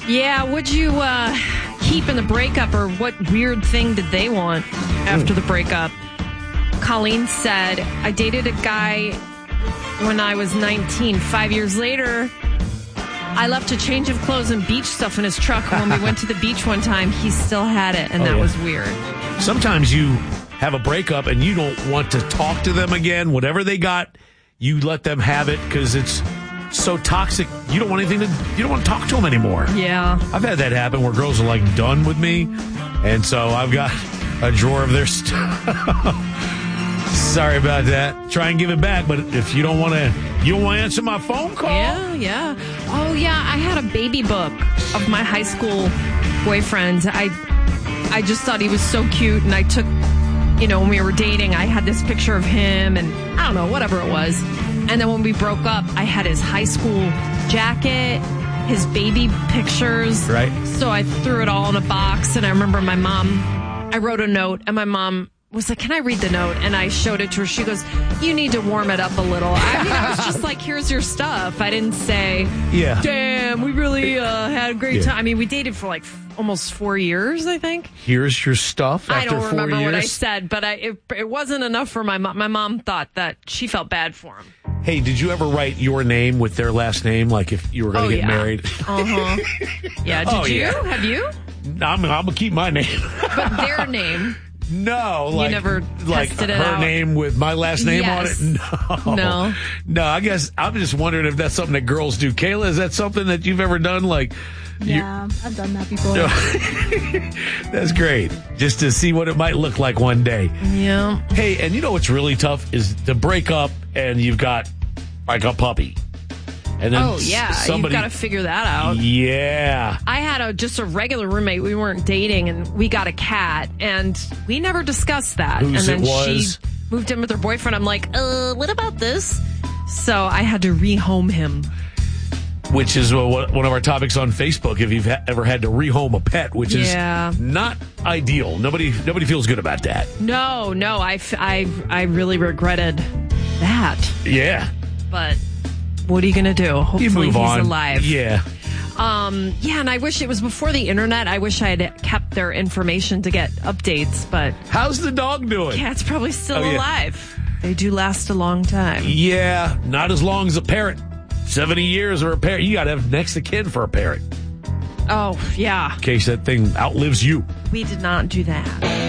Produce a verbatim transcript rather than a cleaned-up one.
Yeah, would you uh, keep in the breakup, or what weird thing did they want after the breakup? Colleen said, I dated a guy when I was nineteen. Five years later, I left a change of clothes and beach stuff in his truck. When we went to the beach one time, he still had it, and oh, that yeah. was weird. Sometimes you have a breakup and you don't want to talk to them again. Whatever they got, you let them have it because it's so toxic. You don't want anything to, you don't want to talk to them anymore. Yeah. I've had that happen where girls are like done with me. And so I've got a drawer of their stuff. Sorry about that. Try and give it back. But if you don't want to, you don't want to answer my phone call. Yeah, yeah. Oh, yeah. I had a baby book of my high school boyfriend. I, I just thought he was so cute. And I took, you know, when we were dating, I had this picture of him and I don't know, whatever it was. And then when we broke up, I had his high school jacket, his baby pictures. Right. So I threw it all in a box. And I remember my mom, I wrote a note, and my mom was like, can I read the note? And I showed it to her. She goes, you need to warm it up a little. I mean, I was just like, here's your stuff. I didn't say, yeah, damn, we really uh, had a great yeah. time. I mean, we dated for like f- almost four years, I think. Here's your stuff after I don't four remember years. what I said, but I, it, it wasn't enough for my mom. My mom thought that she felt bad for him. Hey, did you ever write your name with their last name, like if you were going to oh, get yeah. married? Uh-huh. Yeah, did oh, you? Yeah. Have you? I'm, I'm going to keep my name. But their name? No. You like, never like tested it her out? name with my last name yes. on it? No. No. No, I guess I'm just wondering if that's something that girls do. Kayla, is that something that you've ever done? Like, Yeah, I've done that before. That's great. Just to see what it might look like one day. Yeah. Hey, and you know what's really tough is to break up and you've got like a puppy. And then oh, yeah. somebody, You've got to figure that out. Yeah. I had a just a regular roommate. We weren't dating, and we got a cat, and we never discussed that. Whose and then it was? she moved in with her boyfriend. I'm like, uh, what about this? So I had to rehome him. Which is uh, one of our topics on Facebook, if you've ha- ever had to rehome a pet, which yeah. is not ideal. Nobody nobody feels good about that. No, no, I, I, I really regretted that. Yeah. But what are you going to do? Hopefully you move he's on. alive. Yeah. Um, yeah, and I wish it was before the internet. I wish I had kept their information to get updates, but... How's the dog doing? Cat's probably still oh, yeah. alive. They do last a long time. Yeah, not as long as a parrot. seventy years or a parrot. You got to have next of kin for a parrot. Oh, yeah. In case that thing outlives you. We did not do that.